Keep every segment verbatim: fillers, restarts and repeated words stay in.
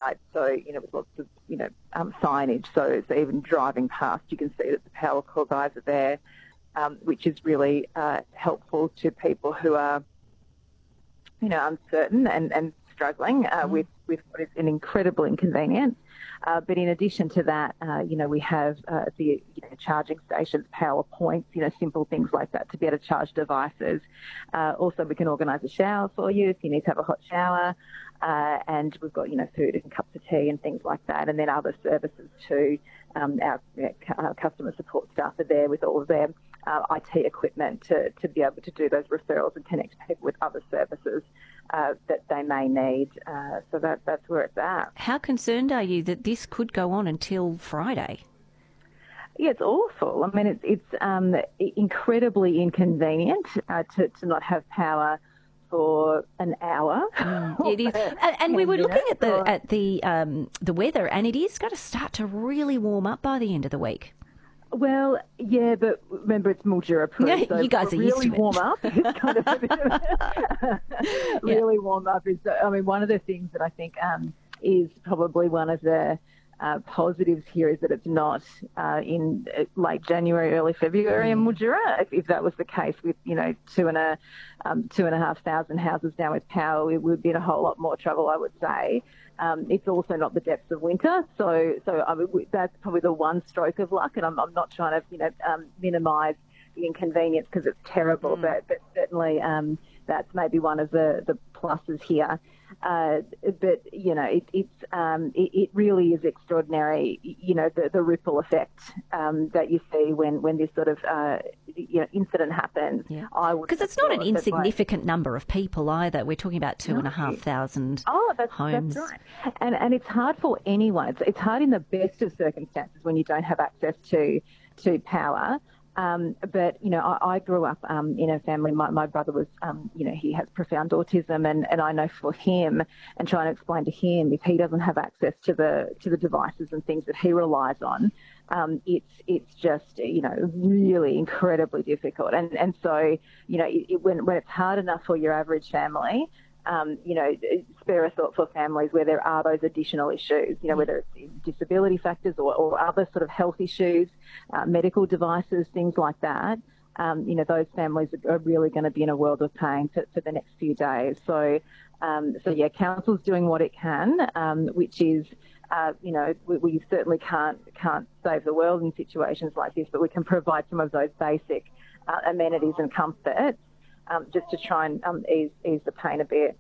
site. So, you know, with lots of, you know, um, signage. So, so even driving past, you can see that the Powercor guys are there, um, which is really uh, helpful to people who are, you know, uncertain and, and struggling uh, mm. with, with what is an incredible inconvenience. Uh, but in addition to that, uh, you know, we have uh, the you know, charging stations, power points, you know, simple things like that to be able to charge devices. Uh, also, we can organise a shower for you if you need to have a hot shower. Uh, and we've got, you know, food and cups of tea and things like that. And then other services too. Um, our, our customer support staff are there with all of their uh, I T equipment to, to be able to do those referrals and connect people with other services uh, that they may need. Uh, so that, that's where it's at. How concerned are you that this could go on until Friday? Yeah, it's awful. I mean, it's, it's um, incredibly inconvenient uh, to, to not have power for an hour. Mm, it is, and, and we were looking at the at the um, the weather, and it is going to start to really warm up by the end of the week. Well, yeah, but remember it's Mildura approved. Yeah, so you guys are really used to it. warm up. It's kind of a bit of really yeah. warm up is. I mean, one of the things that I think um, is probably one of the Uh, positives here is that it's not uh, in uh, late January, early February in Mildura. If, if that was the case with, you know, two and a um, two and a half thousand houses down with power, we would be in a whole lot more trouble, I would say. Um, it's also not the depths of winter, so so I mean, that's probably the one stroke of luck. And I'm, I'm not trying to, you know, um, minimise the inconvenience because it's terrible, mm. but but certainly um, that's maybe one of the the pluses here. Uh, but, you know, it, it's, um, it, it really is extraordinary, you know, the, the ripple effect um, that you see when, when this sort of, uh, you know, incident happens. Yeah. Because it's not an insignificant number of people either. We're talking about two no. and a half thousand oh, that's, homes. That's right. And, and it's hard for anyone. It's, it's hard in the best of circumstances when you don't have access to, to power. Um, but, you know, I, I grew up um, in a family, my, my brother was, um, you know, he has profound autism and, and I know for him and trying to explain to him if he doesn't have access to the to the devices and things that he relies on, um, it's it's just, you know, really incredibly difficult. And, and so, you know, it, it, when, when it's hard enough for your average family, Um, you know, spare a thought for families where there are those additional issues, you know, whether it's disability factors or, or other sort of health issues, uh, medical devices, things like that. Um, you know, those families are really going to be in a world of pain for, for the next few days. So, um, so yeah, council's doing what it can, um, which is, uh, you know, we, we certainly can't can't save the world in situations like this, but we can provide some of those basic uh, amenities and comforts. Um, just to try and um, ease, ease the pain a bit.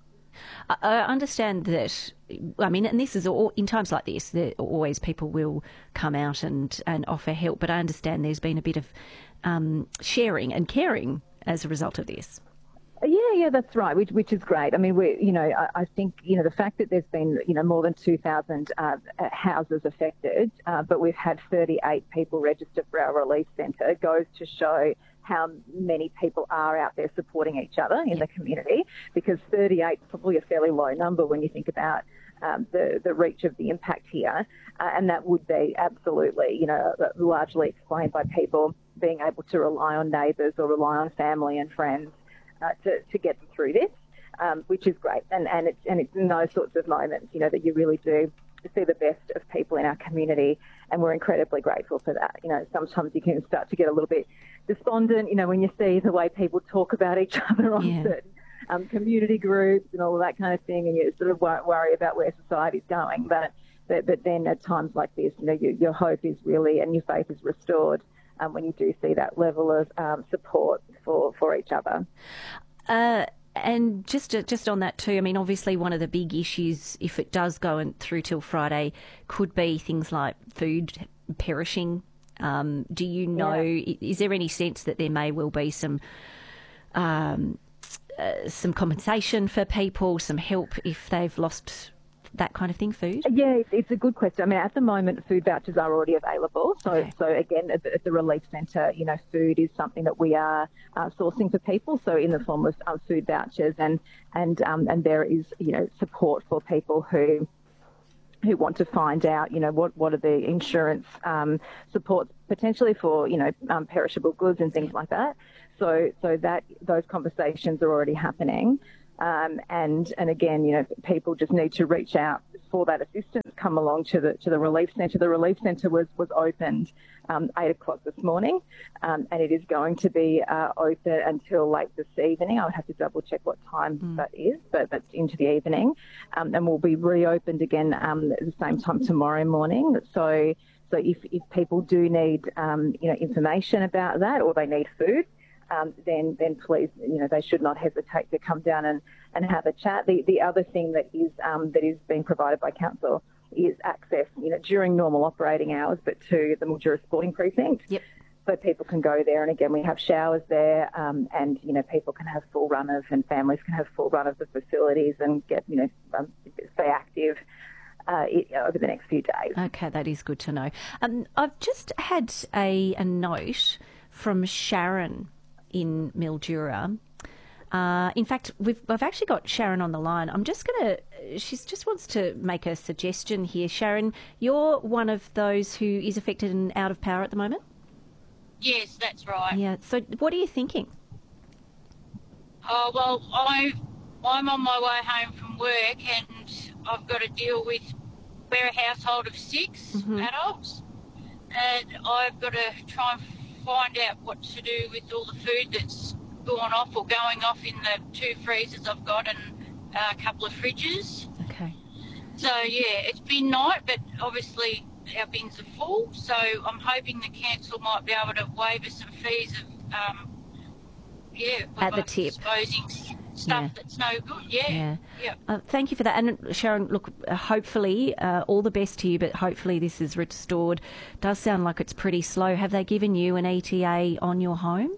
I understand that, I mean, and this is all, in times like this, there always people will come out and, and offer help, but I understand there's been a bit of um, sharing and caring as a result of this. Yeah, yeah, that's right, which which is great. I mean, we, you know, I, I think, you know, the fact that there's been, you know, more than two thousand uh, houses affected, uh, but we've had thirty-eight people registered for our relief centre goes to show how many people are out there supporting each other in the community, because thirty-eight is probably a fairly low number when you think about um, the, the reach of the impact here. Uh, and that would be absolutely, you know, largely explained by people being able to rely on neighbours or rely on family and friends uh, to, to get them through this, um, which is great. And, and, it's, and it's in those sorts of moments, you know, that you really do see the best of people in our community, and we're incredibly grateful for that. You know, sometimes you can start to get a little bit despondent, you know, when you see the way people talk about each other on yeah. certain um, community groups and all of that kind of thing, and you sort of worry about where society's going. But but, but then at times like this, you know, your, your hope is really, and your faith is restored um, when you do see that level of um, support for, for each other. Uh And just just on that too, I mean, obviously one of the big issues, if it does go in, through till Friday, could be things like food perishing. Um, do you know, yeah. is there any sense that there may well be some um, uh, some compensation for people, some help if they've lost that kind of thing, food? Yeah, it's a good question. I mean, at the moment, food vouchers are already available. So, okay. so again, at the, at the relief centre, you know, food is something that we are uh, sourcing for people. So, in the form of um, food vouchers, and and um, and there is, you know, support for people who who want to find out, you know, what what are the insurance um, supports potentially for, you know, um, perishable goods and things like that. So, so that those conversations are already happening. Um, and, and again, you know, people just need to reach out for that assistance come along to the to the relief centre. The relief centre was was opened um, eight o'clock this morning, um, and it is going to be uh, open until late this evening. I'll have to double check what time mm. that is, but that's into the evening, um, and will be reopened again um, at the same time tomorrow morning. So, so if if people do need um, you know information about that, or they need food, Um, then, then please, you know, they should not hesitate to come down and, and have a chat. The the other thing that is um, that is being provided by council is access, you know, during normal operating hours, but to the Mildura Sporting Precinct. Yep. So people can go there, and again, we have showers there, um, and you know, people can have full run of, and families can have full run of the facilities and get, you know, um, stay active uh, over the next few days. Okay, that is good to know. Um, I've just had a, a note from Sharon in Mildura. Uh, in fact, we've, I've actually got Sharon on the line. I'm just going to, she just wants to make a suggestion here. Sharon, you're one of those who is affected and out of power at the moment? Yes, that's right. Yeah, so what are you thinking? Oh, well, I, I'm on my way home from work, and I've got to deal with, we're a household of six mm-hmm. adults, and I've got to try and find out what to do with all the food that's gone off or going off in the two freezers I've got and uh, a couple of fridges. Okay. So, yeah, it's been night, but obviously our bins are full, so I'm hoping the council might be able to waive us some fees of, um, yeah, at the tip. Disposing stuff yeah. that's no good, yeah. yeah. yeah. Uh, thank you for that. And Sharon, look, uh, hopefully, uh, all the best to you, but hopefully this is restored. Does sound like it's pretty slow. Have they given you an E T A on your home?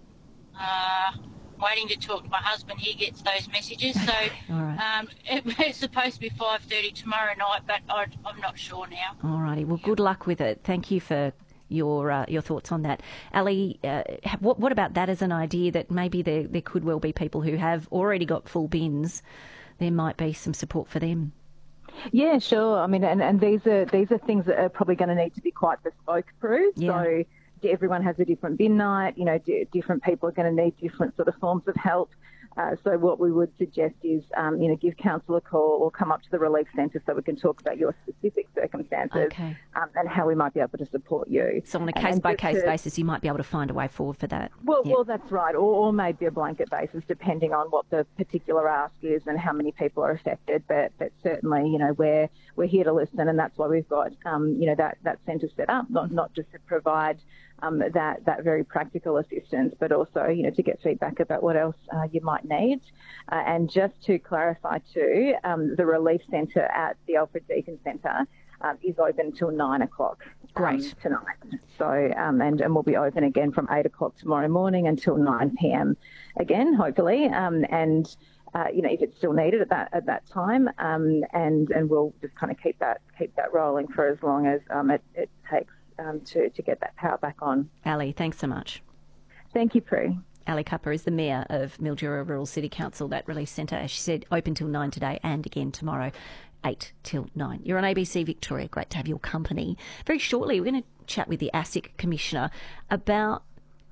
Uh, waiting to talk to my husband. He gets those messages. So all right. um, it, it's supposed to be five thirty tomorrow night, but I, I'm not sure now. All righty. Well, good luck with it. Thank you for your uh, your thoughts on that. Ali, uh, what, what about that as an idea that maybe there, there could well be people who have already got full bins? There might be some support for them. Yeah, sure. I mean, and, and these are these are things that are probably going to need to be quite bespoke, Prue. Yeah. So everyone has a different bin night. You know, d- different people are going to need different sort of forms of help. Uh, so what we would suggest is, um, you know, give council a call or come up to the relief centre so we can talk about your specific circumstances okay. um, and how we might be able to support you. So on a case-by-case basis, you might be able to find a way forward for that. Well, yeah. well, that's right, or, or maybe a blanket basis, depending on what the particular ask is and how many people are affected. But, but certainly, you know, we're we're here to listen, and that's why we've got, um, you know, that, that centre set up, not not just to provide Um, that, that very practical assistance, but also, you know, to get feedback about what else uh, you might need. Uh, and just to clarify too, um, the relief centre at the Alfred Deakin Centre um, is open till nine o'clock um, tonight. So, um, and, and we'll be open again from eight o'clock tomorrow morning until nine p.m. again, hopefully. Um, and, uh, you know, if it's still needed at that at that time, um, and and we'll just kind of keep that keep that rolling for as long as um, it, it takes. Um, to, to get that power back on. Ali, thanks so much. Thank you, Prue. Ali Cupper is the Mayor of Mildura Rural City Council. That Relief Centre, as she said, open till nine today and again tomorrow, eight till nine. You're on A B C Victoria. Great to have your company. Very shortly, we're going to chat with the ASIC Commissioner about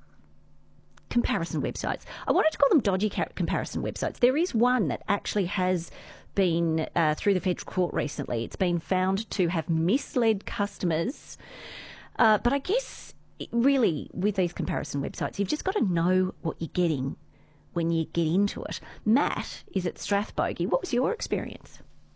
comparison websites. I wanted to call them dodgy comparison websites. There is one that actually has been uh, through the federal court recently. It's been found to have misled customers. Uh, but I guess, really, with these comparison websites, you've just got to know what you're getting when you get into it. Matt is at Strathbogie. What was your experience?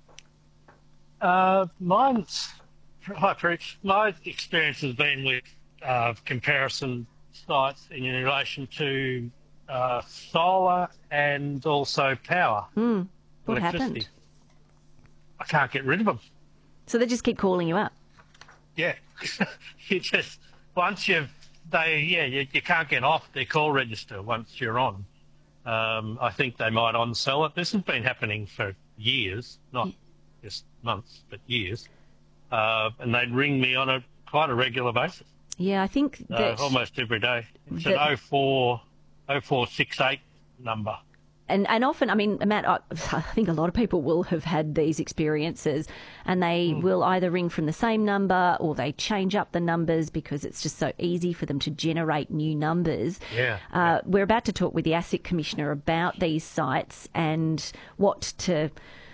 Uh, mine's... Hi, Prue. My experience has been with uh, comparison sites in relation to uh, solar and also power. Mm. What electricity. happened? I can't get rid of them. So they just keep calling you up? Yeah. you just, once you've, they, yeah, you, you can't get off their call register once you're on. Um, I think they might on-sell it. This has been happening for years, not yeah. just months, but years. Uh, and they'd ring me on a quite a regular basis. Yeah, I think that... Uh, almost every day. It's that, an oh four, oh four six eight number. And and often, I mean, Matt, I, I think a lot of people will have had these experiences, and they mm. will either ring from the same number or they change up the numbers because it's just so easy for them to generate new numbers. Yeah. Uh, yeah. We're about to talk with the ASIC Commissioner about these sites and what to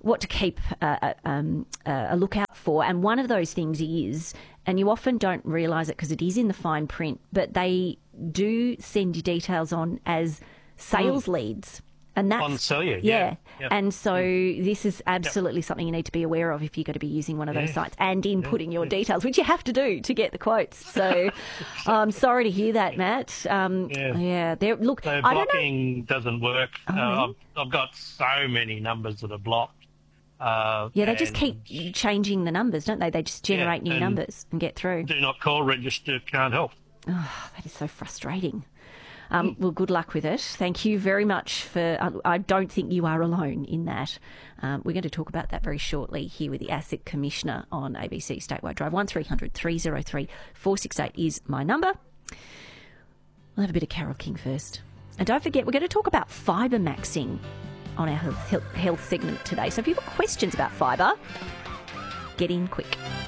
what to keep uh, um, uh, a lookout for. And one of those things is, and you often don't realise it because it is in the fine print, but they do send you details on as sales mm. leads. And that's, on sell you, yeah. yeah. Yep. And so this is absolutely yep. something you need to be aware of if you're going to be using one of those yeah. sites and inputting yeah. your details, which you have to do to get the quotes. So I'm sorry to hear that, Matt. Um, yeah. yeah there, look, so I don't know. blocking doesn't work. Oh, uh, really? I've, I've got so many numbers that are blocked. Uh, yeah, they just keep changing the numbers, don't they? They just generate yeah, new numbers and get through. Do not call register, can't help. Oh, that is so frustrating. Um, well, good luck with it. Thank you very much for... Uh, I don't think you are alone in that. Um, we're going to talk about that very shortly here with the Asset Commissioner on A B C Statewide Drive. one three hundred three oh three four six eight is my number. We'll have a bit of Carole King first. And don't forget, we're going to talk about fibre maxing on our health, health segment today. So if you've got questions about fibre, get in quick.